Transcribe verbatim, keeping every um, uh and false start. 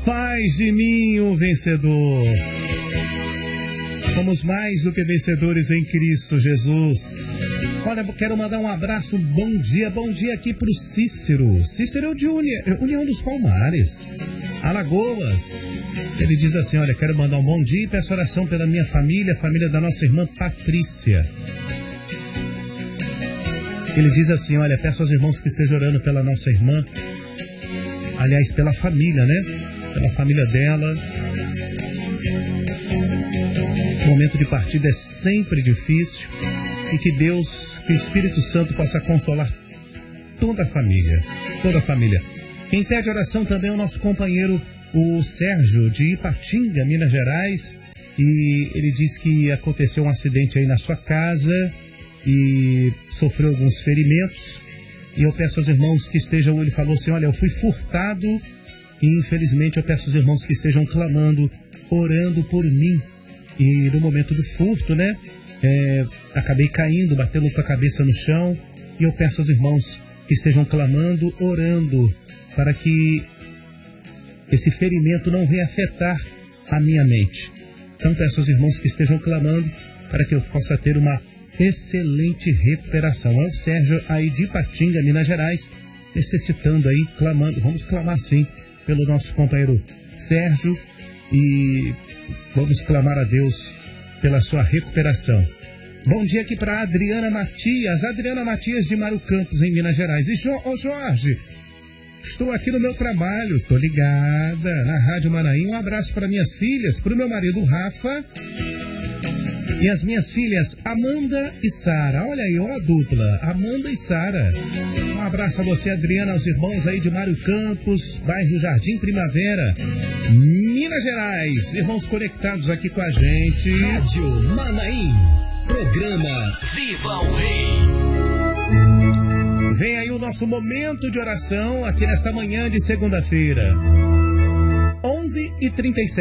Faz de mim um vencedor. Somos mais do que vencedores em Cristo Jesus. Olha, quero mandar um abraço, bom dia, bom dia aqui pro Cícero. Cícero de Uni- União dos Palmares, Alagoas. Ele diz assim, olha, quero mandar um bom dia e peço oração pela minha família, a família da nossa irmã Patrícia. Ele diz assim, olha, peço aos irmãos que estejam orando pela nossa irmã, aliás, pela família, né? Pela família dela. O momento de partida é sempre difícil e que Deus, que o Espírito Santo possa consolar toda a família, toda a família. Quem pede oração também é o nosso companheiro, o Sérgio, de Ipatinga, Minas Gerais, e ele diz que aconteceu um acidente aí na sua casa e sofreu alguns ferimentos, e eu peço aos irmãos que estejam, ele falou assim, olha, eu fui furtado e infelizmente eu peço aos irmãos que estejam clamando, orando por mim. E no momento do furto, né, é, acabei caindo, batendo com a cabeça no chão, e eu peço aos irmãos que estejam clamando, orando, para que esse ferimento não venha afetar a minha mente. Então peço aos irmãos que estejam clamando, para que eu possa ter uma excelente recuperação. É o Sérgio aí de Ipatinga, Minas Gerais, necessitando aí, clamando, vamos clamar sim, pelo nosso companheiro Sérgio, e vamos clamar a Deus pela sua recuperação. Bom dia aqui para Adriana Matias, Adriana Matias de Mário Campos, em Minas Gerais. E jo, oh Jorge, estou aqui no meu trabalho, tô ligada na Rádio Manaim. Um abraço para minhas filhas, para o meu marido Rafa e as minhas filhas Amanda e Sara. Olha aí, ó a dupla, Amanda e Sara. Um abraço a você, Adriana, aos irmãos aí de Mário Campos, bairro Jardim Primavera, Minas Gerais. Irmãos conectados aqui com a gente. Rádio Manaim, programa Viva o Rei. Vem aí o nosso momento de oração aqui nesta manhã de segunda-feira. onze e trinta e sete.